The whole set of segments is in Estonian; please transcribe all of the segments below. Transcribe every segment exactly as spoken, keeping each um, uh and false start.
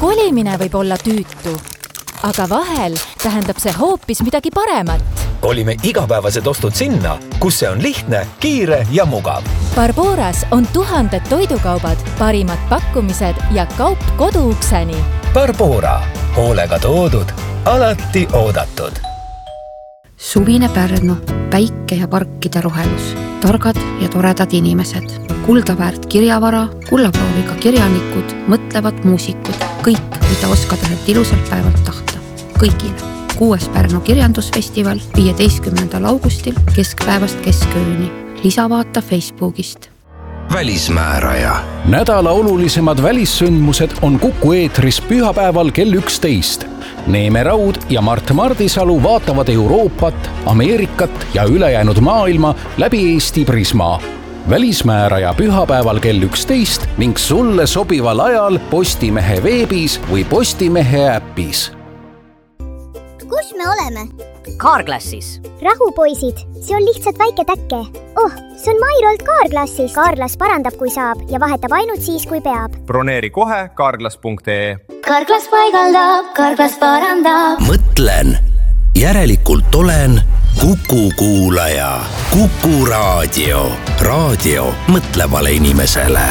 Kolimine võib olla tüütu, aga vahel tähendab see hoopis midagi paremat. Kolime igapäevased ostud sinna, kus see on lihtne, kiire ja mugav. Barboras on tuhanded toidukaubad, parimad pakkumised ja kaup koduukseni. Barbora, hoolega toodud, alati oodatud. Suvine Pärnu, päike ja parkide rohelus, targad ja toredad inimesed, kuldaväärt kirjavara, kullaprooviga kirjanikud, mõtlevad muusikud, kõik, mida oskad ühelt ilusalt päevalt tahta. Kõigile. Kuues Pärnu kirjandusfestival viieteistkümnendal augustil keskpäevast keskööni. Lisavaata Facebookist. Välismääraja. Nädala olulisemad välissündmused on Kuku eetris pühapäeval kell üksteist. Neeme Raud ja Mart Mardisalu vaatavad Euroopat, Ameerikat ja ülejäänud maailma läbi Eesti prisma. Välismääraja pühapäeval kell üksteist ning sulle sobival ajal Postimehe veebis või Postimehe äppis. Kus me oleme? Kaarklassis. Rahupoisid, see on lihtsalt väike täkke. Oh, see on Mairolt Kaarklassis. Kaarklas parandab, kui saab ja vahetab ainult siis, kui peab. Broneeri kohe kaarklas punkt ee. Kaarklas paigaldab, Kaarklas parandab. Mõtlen, järelikult olen Kuku kuulaja. Kuku raadio. Raadio mõtlevale inimesele.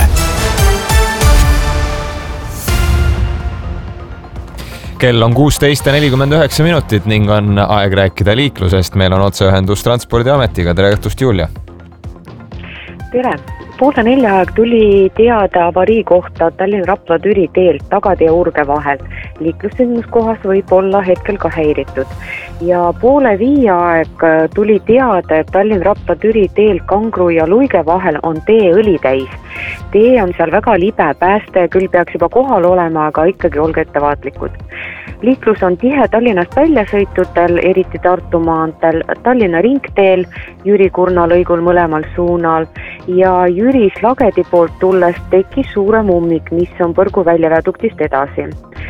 Kell on kuusteist ja nelikümmend üheksa minutit ning on aeg rääkida liiklusest. Meil on otseühendus Transpordiametiga. Tere õhtust, Julia! Tere! Poole nelja aeg tuli teada avarii kohta Tallinn-Rapla-Türi teelt tagatee Urge vahel. Liiklussündmuskohas võib olla hetkel ka häiritud. Ja poole viie aeg tuli teada, et Tallinn-Rapla-Türi teel Kangru ja Luige vahel on tee õli täis. Tee on seal väga libe, pääste küll peaks juba kohal olema, aga ikkagi olge ettevaatlikud. Liiklus on tihe Tallinnast väljasõitutel, eriti Tartu maanteel, Tallinna ringteel, Jüri Kurna lõigul mõlemal suunal ja Jüris Lagedi poolt tulles tekkis suurem ummik, mis on Põrgu väljaviaduktist edasi.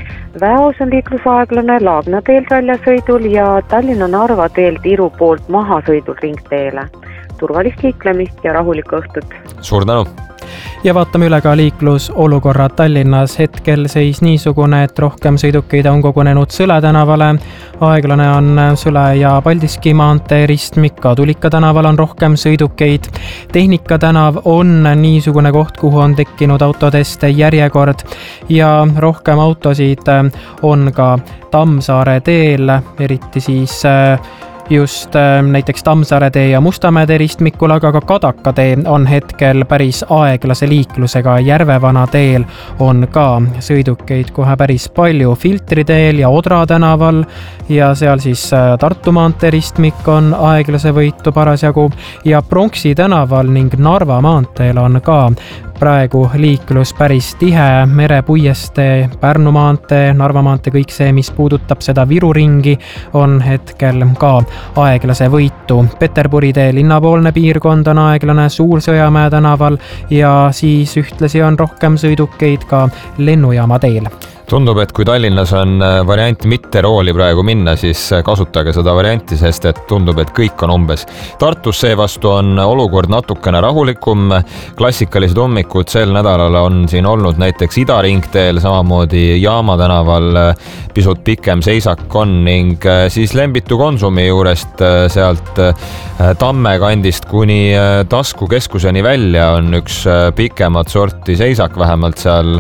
Väos on liiklusaeglane Laagna teelt väljasõidul ja Tallinna-Narva teelt Iru poolt mahasõidul ringteele. Turvalist liiklemist ja rahulikku õhtut. Suur tänu! Ja vaatame üle ka liiklusolukorra Tallinnas. Hetkel seis niisugune, et rohkem sõidukeid on kogunenud Sõle tänavale. Aeglane on Sõle ja Paldiski maantee ristmik, ka Tulika tänaval on rohkem sõidukeid. Tehnika tänav on niisugune koht, kuhu on tekkinud autodest järjekord ja rohkem autosid on ka Tammsaare teel, eriti siis just näiteks Tammsaare tee ja Mustamäe ristmikul, aga ka Kadaka tee on hetkel päris aeglase liiklusega. Järvevana teel on ka sõidukeid kohe päris palju. Filtri teel ja Odra tänaval ja seal siis Tartu maantee ristmik on aeglase võitu parasjagu ja Pronksi tänaval ning Narva maanteel on ka praegu liiklus päris tihe. Merepuiestee, Pärnu maantee, Narva maantee, kõik see, mis puudutab seda Viru ringi, on hetkel ka aeglase võitu. Peterburi tee linnapoolne piirkond on aeglane Suur-Sõjamäe tänaval ja siis ühtlasi on rohkem sõidukeid ka Lennujaama teel. Tundub, et kui Tallinnas on variant mitte rooli praegu minna, siis kasutage seda varianti, sest et tundub, et kõik on umbes. Tartus seevastu on olukord natukene rahulikum. Klassikalised ummikud sel nädalal on siin olnud näiteks Idaringteel, samamoodi Jaama tänaval pisut pikem seisak on ning siis Lembitu Konsumi juurest sealt Tamme kandist kuni Tasku keskuseni välja on üks pikemat sorti seisak, vähemalt seal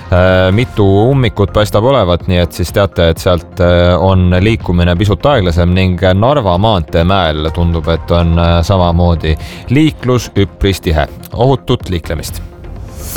mitu ummikut paistab olevat, nii et siis teate, et sealt on liikumine pisut aeglasem ning Narva maantee mäel tundub, et on samamoodi liiklus üpris tihe. Ohutut liiklemist!